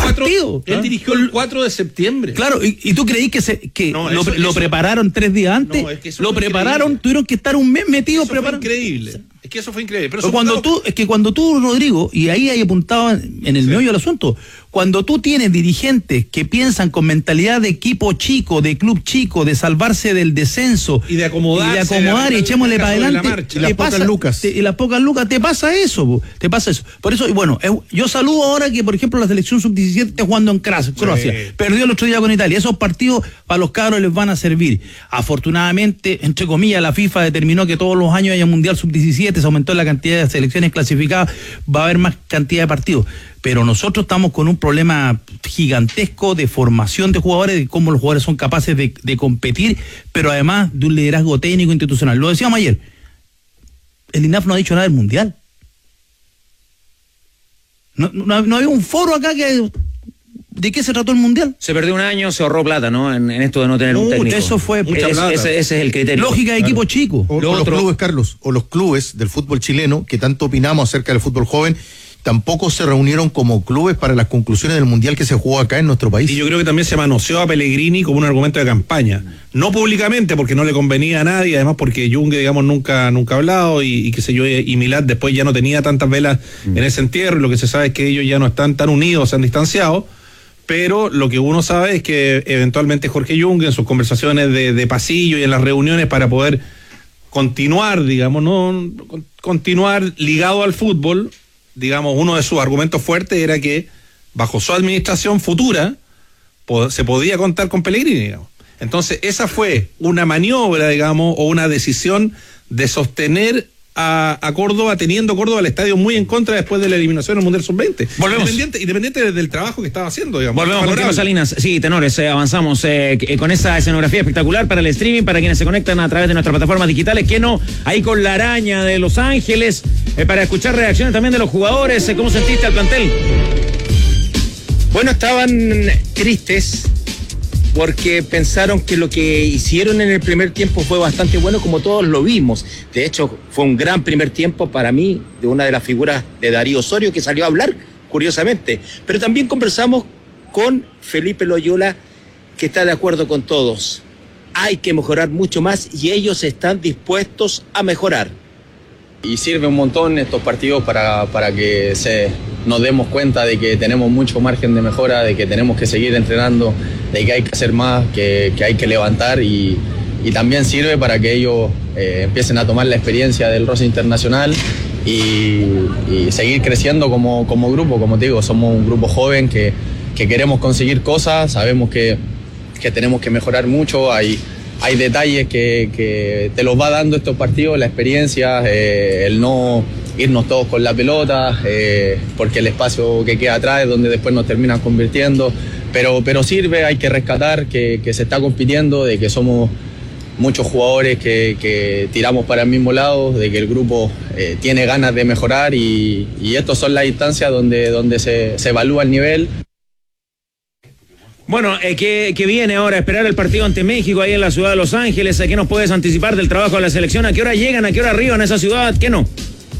4 de septiembre. Claro, y tú creí que lo prepararon 3 días antes. No, es que lo prepararon, increíble. Tuvieron que estar un mes metidos preparando. Increíble. Es que eso fue increíble. Pero cuando tú, Rodrigo, y ahí hay apuntado en el meollo del asunto, cuando tú tienes dirigentes que piensan con mentalidad de equipo chico, de club chico, de salvarse del descenso y de acomodar y echémosle para adelante, y las pocas lucas. Y las pocas lucas, te pasa eso. Por eso, bueno, yo saludo ahora que, por ejemplo, la selección sub-17 está jugando en Croacia. Perdió el otro día con Italia. Esos partidos para los cabros les van a servir. Afortunadamente, entre comillas, la FIFA determinó que todos los años haya mundial sub-17, se aumentó la cantidad de selecciones clasificadas, va a haber más cantidad de partidos. Pero nosotros estamos con un problema gigantesco de formación de jugadores, de cómo los jugadores son capaces de competir, pero además de un liderazgo técnico institucional. Lo decíamos ayer, el INAF no ha dicho nada del Mundial. No había un foro acá ¿de qué se trató el Mundial? Se perdió un año, se ahorró plata, ¿no? En esto de no tener un técnico. Eso fue ese es el criterio. Lógica de equipo chico. O los clubes, Carlos, o los clubes del fútbol chileno, que tanto opinamos acerca del fútbol joven, tampoco se reunieron como clubes para las conclusiones del Mundial que se jugó acá en nuestro país. Y yo creo que también se manoseó a Pellegrini como un argumento de campaña. No públicamente, porque no le convenía a nadie, además porque Junge, digamos, nunca ha hablado y qué sé yo, y Milad después ya no tenía tantas velas en ese entierro, y lo que se sabe es que ellos ya no están tan unidos, se han distanciado, pero lo que uno sabe es que eventualmente Jorge Junge en sus conversaciones de pasillo y en las reuniones para poder continuar, digamos, continuar ligado al fútbol, digamos, uno de sus argumentos fuertes era que bajo su administración futura se podía contar con Pellegrini, digamos. Entonces esa fue una maniobra, digamos, o una decisión de sostener a Córdoba, teniendo Córdoba el estadio muy en contra después de la eliminación del Mundial Sub-20. Volvemos. Independiente del trabajo que estaba haciendo, digamos. Volvemos contigo, Salinas. Sí, tenores, avanzamos con esa escenografía espectacular para el streaming, para quienes se conectan a través de nuestras plataformas digitales, que no, ahí con la araña de Los Ángeles, para escuchar reacciones también de los jugadores. ¿Cómo sentiste al plantel? Bueno, estaban tristes porque pensaron que lo que hicieron en el primer tiempo fue bastante bueno, como todos lo vimos. De hecho, fue un gran primer tiempo para mí, de una de las figuras de Darío Osorio, que salió a hablar, curiosamente. Pero también conversamos con Felipe Loyola, que está de acuerdo con todos. hay que mejorar mucho más y ellos están dispuestos a mejorar. Y sirve un montón estos partidos para que nos demos cuenta de que tenemos mucho margen de mejora, de que tenemos que seguir entrenando, de que hay que hacer más, que hay que levantar y también sirve para que ellos empiecen a tomar la experiencia del roce internacional y seguir creciendo como grupo. Como te digo, somos un grupo joven que queremos conseguir cosas, sabemos que tenemos que mejorar mucho, hay detalles que te los va dando estos partidos, la experiencia, el no irnos todos con la pelota, porque el espacio que queda atrás es donde después nos terminan convirtiendo, pero sirve, hay que rescatar que se está compitiendo, de que somos muchos jugadores que tiramos para el mismo lado, de que el grupo tiene ganas de mejorar y estas son las instancias donde se evalúa el nivel. Bueno, ¿qué viene ahora? Esperar el partido ante México ahí en la ciudad de Los Ángeles. ¿Qué nos puedes anticipar del trabajo de la selección? ¿A qué hora llegan? ¿A qué hora arriban a esa ciudad? ¿Qué no?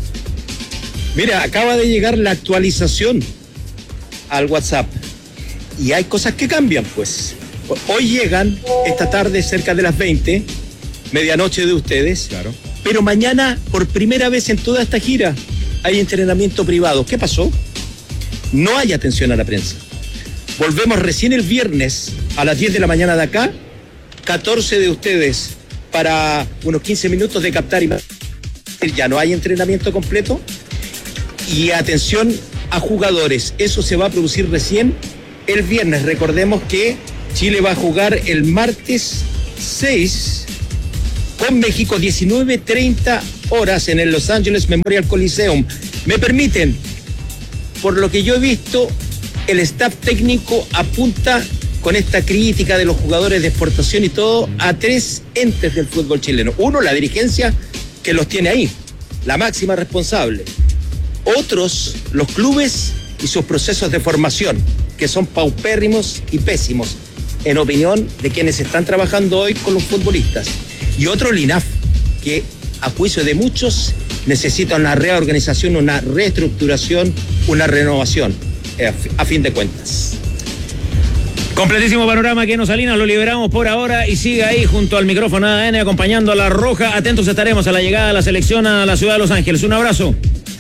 Mira, acaba de llegar la actualización al WhatsApp y hay cosas que cambian, pues. Hoy llegan, esta tarde cerca de las 20, medianoche de ustedes. Claro. Pero mañana, por primera vez en toda esta gira, hay entrenamiento privado. ¿Qué pasó? No hay atención a la prensa. Volvemos recién el viernes a las 10 de la mañana de acá, 14 de ustedes para unos 15 minutos de captar imágenes. Ya no hay entrenamiento completo. Y atención a jugadores, eso se va a producir recién el viernes. Recordemos que Chile va a jugar el martes 6 con México, 19:30 horas en el Los Angeles Memorial Coliseum. Me permiten, por lo que yo he visto, el staff técnico apunta con esta crítica de los jugadores de exportación y todo a 3 entes del fútbol chileno. Uno, la dirigencia que los tiene ahí, la máxima responsable. Otros, los clubes y sus procesos de formación, que son paupérrimos y pésimos, en opinión de quienes están trabajando hoy con los futbolistas. Y otro, el INAF, que a juicio de muchos necesita una reorganización, una reestructuración, una renovación, a fin de cuentas. Completísimo panorama, que nos Salinas, lo liberamos por ahora y sigue ahí junto al micrófono ADN acompañando a La Roja. Atentos estaremos a la llegada de la selección a la ciudad de Los Ángeles. Un abrazo.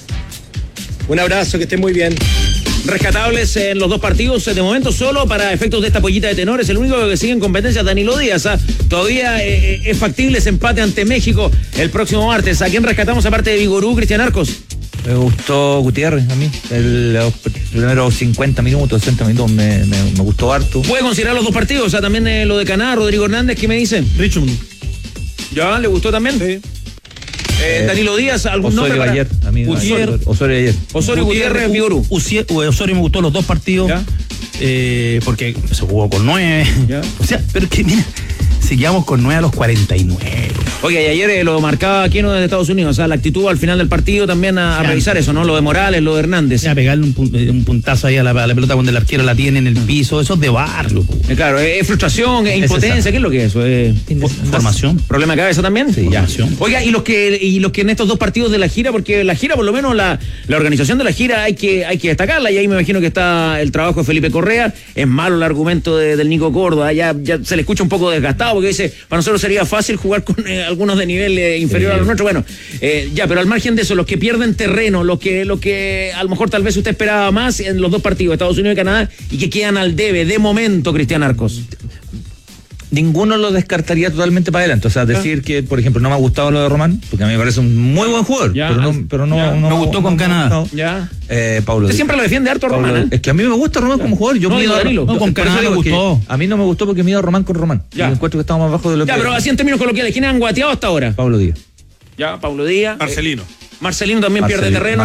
Un abrazo, que estén muy bien. Rescatables en los dos partidos, de momento solo para efectos de esta pollita de tenores. El único que sigue en competencia es Danilo Díaz. Todavía es factible ese empate ante México el próximo martes. ¿A quién rescatamos aparte de Vigorú, Cristian Arcos? Me gustó Gutiérrez a mí. Los primeros 50 minutos, 60 minutos me gustó harto. ¿Puede considerar los dos partidos? También lo de Canadá, Rodrigo Hernández, ¿qué me dicen? Richmond. ¿Ya? ¿Le gustó también? Sí. Danilo Díaz, ¿algún Osorio nombre para...? Ayer, a mí, Osorio ayer. Osorio Gutiérrez, Vigorú. Osorio me gustó los dos partidos. Porque se jugó con 9. ¿Ya? O sea, pero que mira, seguíamos con 9 a los 49. Oiga, y ayer lo marcaba aquí uno de Estados Unidos, la actitud al final del partido también a revisar eso, ¿no? Lo de Morales, lo de Hernández. A pegarle un puntazo ahí a la pelota cuando el arquero la tiene en el piso, eso es de barrio. Claro, es frustración, es impotencia, ¿qué es lo que es eso? Formación. ¿Problema de cabeza también? Sí, formación. Ya. Oiga, y los que en estos dos partidos de la gira, porque la gira, por lo menos la organización de la gira hay que destacarla, y ahí me imagino que está el trabajo de Felipe Correa. Es malo el argumento del Nico Córdoba, ya se le escucha un poco desgastado, porque dice, para nosotros sería fácil jugar con algunos de nivel inferior a los nuestros. Bueno, pero al margen de eso, los que pierden terreno, lo que a lo mejor tal vez usted esperaba más en los dos partidos, Estados Unidos y Canadá, y que quedan al debe, de momento, Cristian Arcos. Ninguno lo descartaría totalmente para adelante. O sea, decir que, por ejemplo, no me ha gustado lo de Román, porque a mí me parece un muy buen jugador. Ya, pero no me gustó con Canadá. No. Ya. Paulo. Usted siempre lo defiende harto, Paulo, Román. Es que a mí me gusta Román como jugador. Yo mido Danilo. Con Canadá me gustó. A mí no me gustó porque mido a Román con Román. Ya. Y encuentro que estamos más bajo de lo que... Ya, pero así en términos coloquiales, ¿quiénes han guateado hasta ahora? Paulo Díaz. Ya, Paulo Díaz. Marcelino. Marcelino también pierde terreno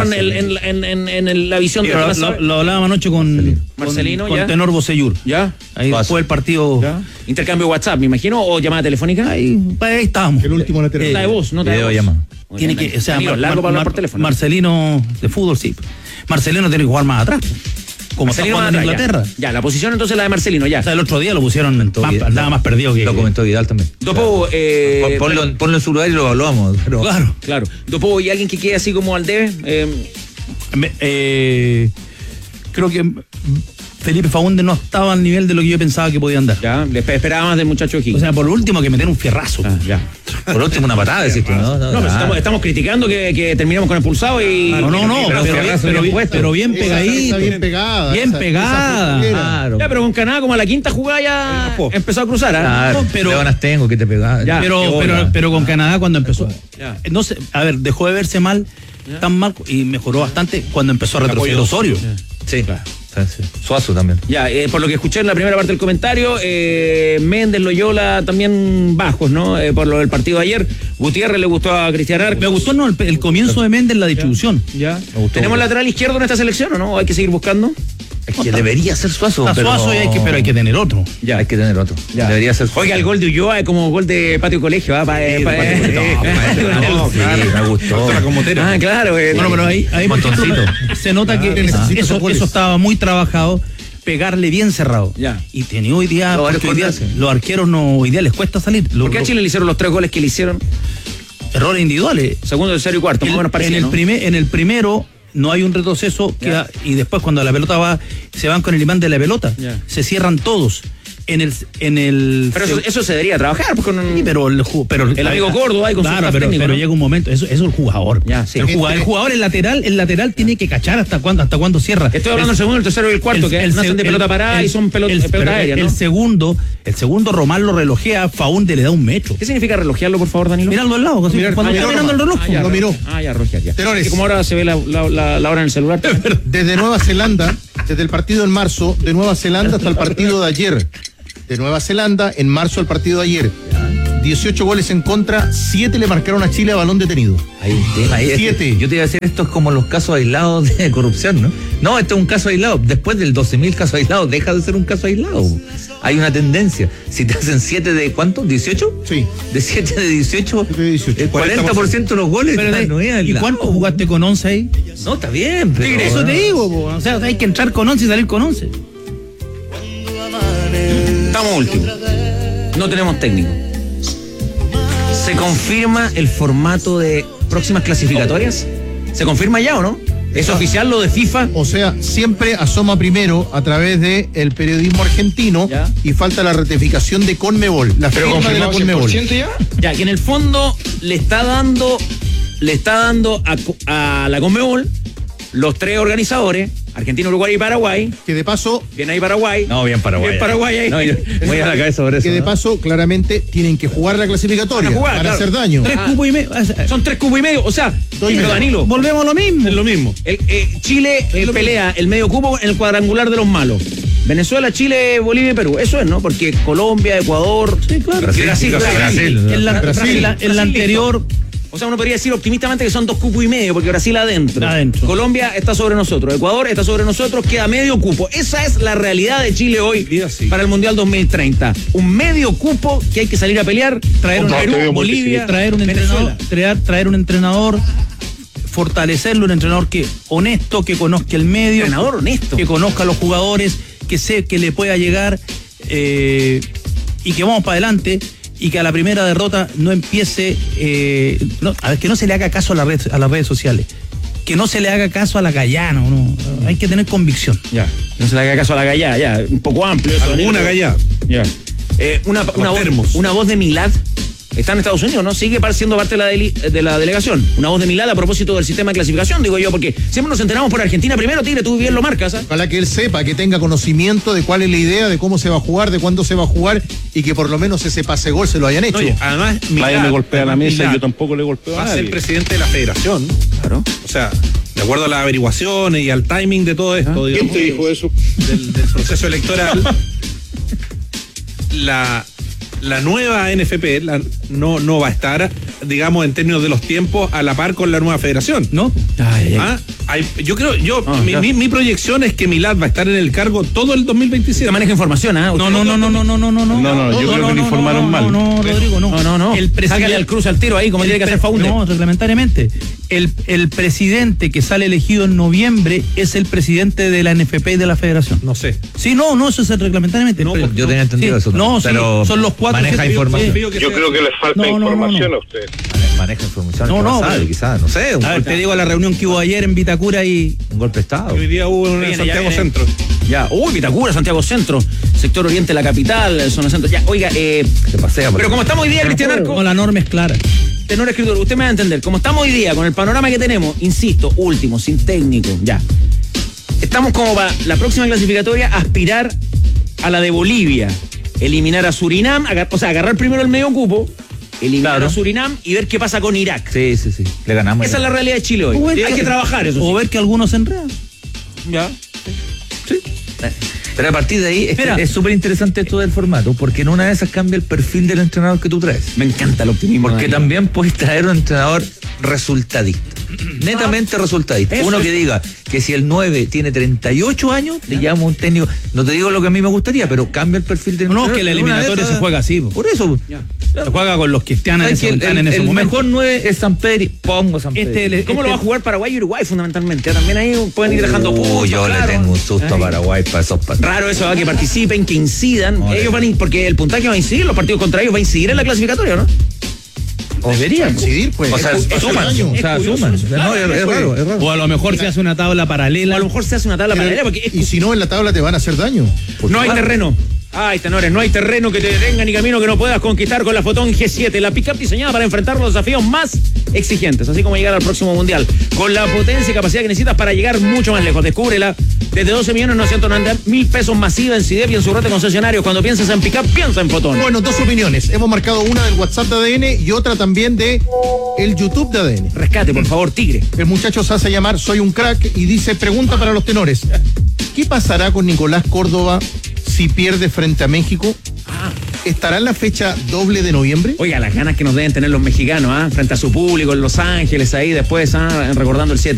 en la visión de Lo hablábamos anoche con Marcelino, con ya. Tenor Bocellur. Ya. Ahí fue el partido. ¿Ya? Intercambio WhatsApp, me imagino, o llamada telefónica. Ahí estábamos. El último lateral. La de voz, no te Video llamada. Tiene que, o sea, largo para hablar por teléfono. Marcelino de fútbol, sí. Marcelino tiene que jugar más atrás. Como está jugando en Inglaterra. Ya, la posición entonces la de Marcelino, ya. O sea, el otro día lo pusieron, andaba más perdido que... Lo comentó Vidal también. Dopo, ponlo en su lugar y lo evaluamos. Pero... Claro. Dopo, ¿y alguien que quede así como al debe? Creo que Felipe Faúndez no estaba al nivel de lo que yo pensaba que podía andar. Ya, le esperaba más del muchacho Higgins. O sea, por último que meter un fierrazo. Ya. Por último, una patada, decís tú, ¿no? No, pero estamos criticando que terminamos con expulsado y. No, pero bien pegadito. Bien pegada. Bien pegada. Claro. Ya, pero con Canadá, como a la quinta jugada ya empezó a cruzar, Claro, pero- Leonas tengo que te pegaba. Ya. Pero con Canadá cuando empezó. Ya. No sé, a ver, dejó de verse mal, tan mal, y mejoró bastante cuando empezó a retroceder Osorio. Sí, claro. Sí. Suazo también. Ya, por lo que escuché en la primera parte del comentario, Méndez, Loyola también bajos, ¿no? Por lo del partido de ayer. Gutiérrez le gustó a Cristian Arcos. Me gustó el comienzo de Méndez, la distribución. Ya. Me gustó. ¿Tenemos lateral izquierdo en esta selección o no? ¿O hay que seguir buscando? Es que debería ser Suazo. Está Suazo, pero hay que tener otro. Ya. Hay que tener otro. Ya. Debería ser Suazo. Oiga, el gol de Ulloa es como gol de patio colegio, ¿ah? Me gustó. Ah, claro. Bueno, pero ahí por ejemplo, se nota que eso estaba muy trabajado, pegarle bien cerrado. Ya. Y tenía hoy día, Los porque hoy día arcos los arqueros no, hoy día les cuesta salir. ¿Por qué a Chile le hicieron los 3 goles que le hicieron? Errores individuales. Segundo, tercero y cuarto, más o menos parecido, ¿no? En el primero no hay un retroceso y después cuando la pelota va, se van con el imán de la pelota. Ya. Se cierran todos. Pero eso se debería trabajar, pues, con Sí, pero el amigo Córdoba ahí con su claro, staff técnico, pero ¿no? llega un momento, eso es el jugador. Ya, sí. El jugador, el lateral tiene que cachar hasta cuándo cierra. Estoy hablando del segundo, el tercero y el cuarto, que nacen de pelota parada y son pelota aérea, ¿no? El segundo Román lo relojea, Faúndez le da un metro. ¿Qué significa relojearlo, por favor, Danilo? Mirando al lado, cuando está mirando el reloj. Lo miró. Ya, relojear, ya. Tenores. Y como ahora se ve la hora en el celular. Desde Nueva Zelanda, desde el partido en marzo, de Nueva Zelanda hasta el partido de ayer. De Nueva Zelanda, en marzo al partido de ayer. 18 goles en contra, 7 le marcaron a Chile a balón detenido. Hay un tema ahí. 7. Yo te iba a decir, esto es como los casos aislados de corrupción, ¿no? No, esto es un caso aislado. Después del 12.000 casos aislados, deja de ser un caso aislado. Hay una tendencia. Si te hacen 7 de ¿cuánto? ¿18? Sí. De 7 de 18, el 40% de los goles. ¿Y cuánto jugaste con 11 ahí? No, está bien, pero... Eso te digo, o sea, hay que entrar con 11 y salir con 11. Estamos últimos. No tenemos técnico. ¿Se confirma el formato de próximas clasificatorias? ¿Se confirma ya o no? ¿Es oficial lo de FIFA? O sea, siempre asoma primero a través del periodismo argentino y falta la ratificación de Conmebol, la firma de la Conmebol. Ya, que en el fondo le está dando a la Conmebol los 3 organizadores, Argentina, Uruguay y Paraguay. Que de paso... Bien ahí Paraguay. No, bien Paraguay. Bien Paraguay ahí. No, voy a la cabeza sobre eso. Que de paso, claramente, tienen que jugar la clasificatoria para hacer daño. 3 cubos y medio. Son 3 cubos y medio. O sea, pero Danilo. Volvemos a lo mismo. Es lo mismo. Chile pelea el medio cupo en el cuadrangular de los malos. Venezuela, Chile, Bolivia y Perú. Eso es, ¿no? Porque Colombia, Ecuador, Brasil. En la anterior... O sea, uno podría decir optimistamente que son 2 cupos y medio, porque Brasil adentro. Colombia está sobre nosotros, Ecuador está sobre nosotros, queda medio cupo. Esa es la realidad de Chile hoy para el Mundial 2030. Un medio cupo que hay que salir a pelear, traer un Perú, Bolivia, traer un entrenador, fortalecerlo, un entrenador honesto, que conozca el medio, entrenador honesto, que conozca a los jugadores, que sé que le pueda llegar y que vamos para adelante. Y que a la primera derrota no empiece, que no se le haga caso a las redes sociales, que no se le haga caso a la Gallana, ¿no? Hay que tener convicción. Ya, no se le haga caso a la Gallá, ya, un poco amplio eso. Alguna Gallá. Ya. Una voz de Milad. Está en Estados Unidos, ¿no? Sigue siendo parte de la delegación. Una voz de Milad a propósito del sistema de clasificación, digo yo, porque siempre nos enteramos por Argentina primero, Tigre, tú bien lo marcas, ¿eh? Ojalá que él sepa, que tenga conocimiento de cuál es la idea, de cómo se va a jugar, de cuándo se va a jugar y que por lo menos ese pase gol se lo hayan hecho. No, además, Milad me golpea la mesa y yo tampoco le golpeo a nadie. Va a ser presidente de la federación. Claro. O sea, de acuerdo a las averiguaciones y al timing de todo esto, ¿Quién te dijo eso? Del proceso electoral, la nueva NFP no va a estar, digamos, en términos de los tiempos, a la par con la nueva federación. ¿No? Mi proyección es que Milad va a estar en el cargo todo el 2027. Maneja información, ¿ah? No, yo creo que le informaron mal. No, Rodrigo, no. Sácale al cruz al tiro ahí, como tiene que hacer Faúndez. No, reglamentariamente. El presidente que sale elegido en noviembre es el presidente de la NFP y de la federación. No sé. Sí, no, eso es reglamentariamente. No, yo tenía entendido eso. No, pero son los 4. Maneja información. Yo creo que les falta información a ustedes. maneja información. No, sabe, quizás, no sé. A ver, te digo la reunión que hubo ayer en Vitacura y... Un golpe de Estado. Hoy día hubo en Santiago Centro. Ya, Vitacura, Santiago Centro, sector oriente de la capital, zona centro. Ya, oiga, Se pasea. pero como estamos hoy día, Cristian Arco... No, la norma es clara. Tenor escritor, usted me va a entender. Como estamos hoy día, con el panorama que tenemos, insisto, último, sin técnico, ya. Estamos como para la próxima clasificatoria aspirar a la de Bolivia. Eliminar a Surinam, agarrar primero el medio cupo, eliminar a Surinam y ver qué pasa con Irak. Sí. Le ganamos. Esa es la realidad de Chile hoy. Hay que trabajar eso. O ver que algunos se enredan. Ya. Sí. Pero a partir de ahí es súper interesante esto del formato, porque en una de esas cambia el perfil del entrenador que tú traes. Me encanta el optimismo. Porque también puedes traer un entrenador resultadista. Netamente resultadista. Uno que diga que si el 9 tiene 38 años, te llamo un técnico. No te digo lo que a mí me gustaría, pero cambia el perfil del entrenador. No, que el eliminatorio se juega así. Por eso. Se juega con los que están en ese momento. El mejor 9 es San Pedro. Pongo San Pedro. ¿Cómo lo va a jugar Paraguay y Uruguay fundamentalmente? También ahí pueden ir dejando puntos. Yo le tengo un susto a Paraguay para esos partidos. Raro eso, que participen, que incidan. Ellos van a, porque el puntaje va a incidir, los partidos contra ellos va a incidir en la clasificatoria, ¿no? Debería incidir, pues. O sea, suman. No, es raro. O a lo mejor se hace una tabla paralela. O a lo mejor se hace una tabla paralela. Porque y si no, en la tabla te van a hacer daño. No hay terreno. Ay, tenores, no hay terreno que te detenga ni camino que no puedas conquistar con la Fotón G7, la pick-up diseñada para enfrentar los desafíos más exigentes, así como llegar al próximo mundial, con la potencia y capacidad que necesitas para llegar mucho más lejos. Descúbrela desde 12.990.000 pesos masiva en CIDEP y en su red de concesionarios. Cuando piensas en pick-up, piensa en Fotón. Bueno, dos opiniones. Hemos marcado una del WhatsApp de ADN y otra también de el YouTube de ADN. Rescate, por favor, Tigre. El muchacho se hace llamar Soy un Crack y dice, pregunta para los tenores. ¿Qué pasará con Nicolás Córdoba si pierde frente a México? ¿Estará en la fecha doble de noviembre? Oiga, las ganas que nos deben tener los mexicanos, frente a su público en Los Ángeles, ahí después, recordando el 7.